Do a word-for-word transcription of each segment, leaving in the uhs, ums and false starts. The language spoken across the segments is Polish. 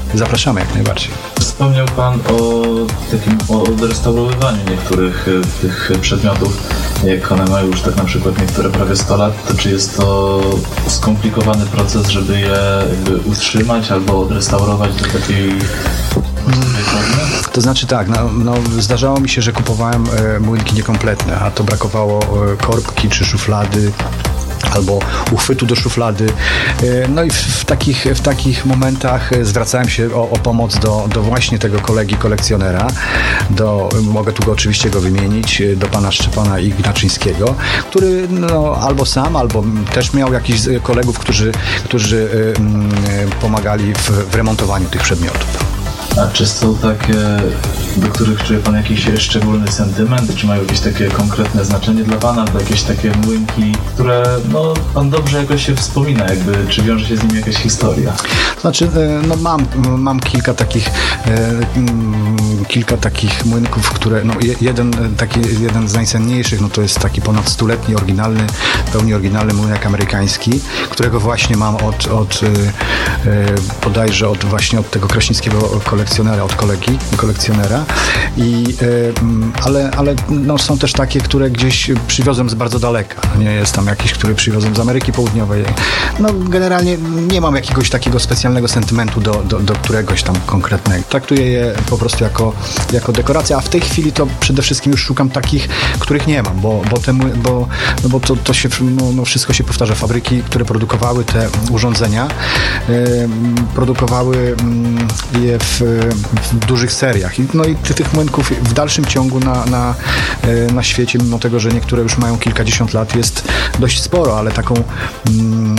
zapraszamy jak najbardziej. Wspomniał Pan o takim o odrestaurowywaniu niektórych tych przedmiotów. Jak one mają już tak na przykład niektóre prawie sto lat, to czy jest to skomplikowany proces, żeby je jakby utrzymać albo odrestaurować do takiej właściwej formy? To znaczy tak, no, no, zdarzało mi się, że kupowałem e, młynki niekompletne, a to brakowało e, korbki czy szuflady, albo uchwytu do szuflady. No i w, w, takich, w takich momentach zwracałem się o, o pomoc do, do właśnie tego kolegi kolekcjonera. Do, mogę tu go oczywiście go wymienić, do pana Szczepana Ignaczyńskiego, który no, albo sam, albo też miał jakichś kolegów, którzy, którzy um, pomagali w, w remontowaniu tych przedmiotów. A czy są takie, do których czuje Pan jakiś szczególny sentyment? Czy mają jakieś takie konkretne znaczenie dla Pana? To jakieś takie młynki, które no, Pan dobrze jakoś się wspomina, jakby, czy wiąże się z nimi jakaś historia? Znaczy, no mam, mam kilka takich kilka takich młynków, które, no jeden, taki, jeden z najcenniejszych, no to jest taki ponad stuletni, oryginalny, pełni oryginalny młynek amerykański, którego właśnie mam od, od bodajże od właśnie od tego kraśnickiego kolekcjonera, od kolegi, kolekcjonera. I, ale ale no, są też takie, które gdzieś przywiozłem z bardzo daleka. Nie jest tam jakiś, który przywiozłem z Ameryki Południowej. No generalnie nie mam jakiegoś takiego specjalnego sentymentu do, do, do któregoś tam konkretnego. Traktuję je po prostu jako, jako dekorację, a w tej chwili to przede wszystkim już szukam takich, których nie mam, bo, bo, te, bo, no bo to, to się, no, no wszystko się powtarza. Fabryki, które produkowały te urządzenia, yy, produkowały yy, je w, w dużych seriach. I, no i tych młynków w dalszym ciągu na, na, yy, na świecie, mimo tego, że niektóre już mają kilkadziesiąt lat, jest dość sporo, ale taką yy,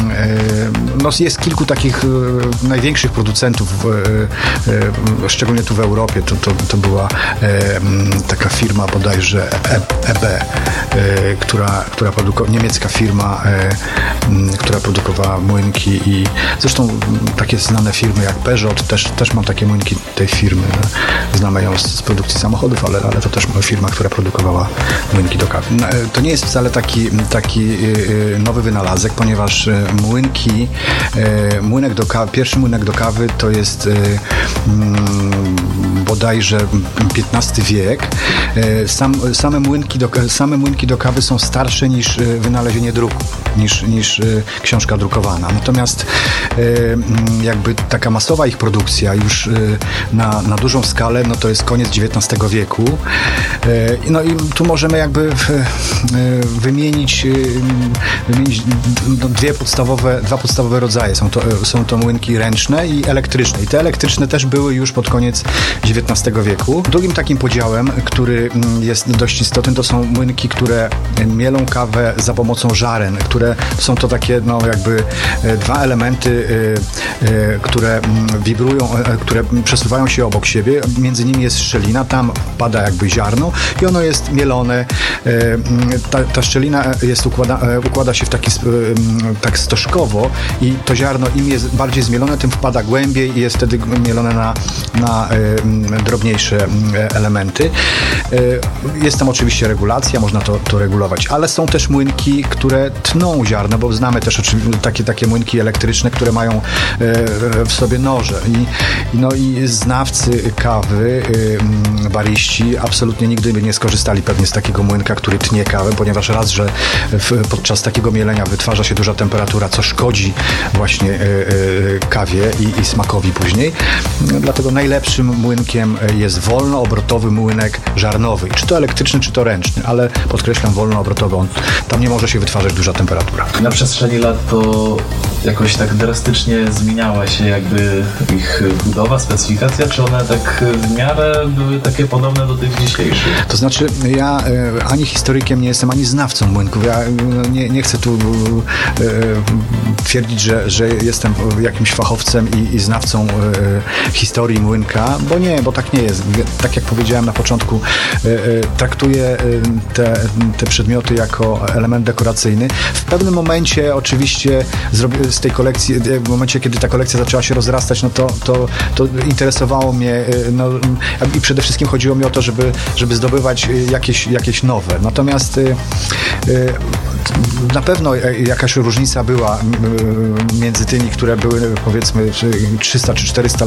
no jest kilku takich yy, największych producentów, yy, yy, szczególnie tu w Europie. To, to, to była e, taka firma bodajże E B, e, która, która produkowała, niemiecka firma, e, m, która produkowała młynki i zresztą takie znane firmy jak Peugeot, też, też mam takie młynki tej firmy. Znamy ją z, z produkcji samochodów, ale, ale to też firma, która produkowała młynki do kawy. To nie jest wcale taki, taki e, nowy wynalazek, ponieważ e, młynki, e, młynek do kawy, pierwszy młynek do kawy to jest e, m, bodajże piętnasty wiek. Sam, same, młynki do, same młynki do kawy są starsze niż wynalezienie druku, niż, niż książka drukowana. Natomiast jakby taka masowa ich produkcja już na, na dużą skalę, no to jest koniec dziewiętnastego wieku. No i tu możemy jakby wymienić, wymienić dwie podstawowe, dwa podstawowe rodzaje. Są to, są to młynki ręczne i elektryczne. I te elektryczne też były już pod koniec dziewiętnastego wieku. Drugim takim podziałem, który jest dość istotny, to są młynki, które mielą kawę za pomocą żaren, które są to takie, no jakby dwa elementy, które wibrują, które przesuwają się obok siebie. Między nimi jest szczelina, tam pada jakby ziarno i ono jest mielone. Ta, ta szczelina jest układa, układa się w taki tak stożkowo i to ziarno im jest bardziej zmielone, tym wpada głębiej i jest wtedy mielone na, na drobniejsze elementy. Jest tam oczywiście regulacja, można to, to regulować, ale są też młynki, które tną ziarno, bo znamy też takie, takie młynki elektryczne, które mają w sobie noże. I, no i znawcy kawy, bariści absolutnie nigdy by nie skorzystali pewnie z takiego młynka, który tnie kawę, ponieważ raz, że w, podczas takiego mielenia wytwarza się duża temperatura, co szkodzi właśnie kawie i, i smakowi później. Dlatego najlepszym młynkiem jest wolnoobrotowy młynek żarnowy. Czy to elektryczny, czy to ręczny, ale podkreślam wolnoobrotowy. On, tam nie może się wytwarzać duża temperatura. Na przestrzeni lat to jakoś tak drastycznie zmieniała się jakby ich budowa, specyfikacja, czy one tak w miarę były takie podobne do tych dzisiejszych? To znaczy, ja e, ani historykiem nie jestem, ani znawcą młynków. Ja nie, nie chcę tu e, twierdzić, że, że jestem jakimś fachowcem i, i znawcą e, historii młynka, bo nie, bo tak nie jest. Tak jak powiedziałem na początku, e, e, traktuję te, te przedmioty jako element dekoracyjny. W pewnym momencie oczywiście zrobię z tej kolekcji, w momencie, kiedy ta kolekcja zaczęła się rozrastać, no to, to, to interesowało mnie, no, i przede wszystkim chodziło mi o to, żeby, żeby zdobywać jakieś, jakieś nowe. Natomiast na pewno jakaś różnica była między tymi, które były powiedzmy trzysta czy czterysta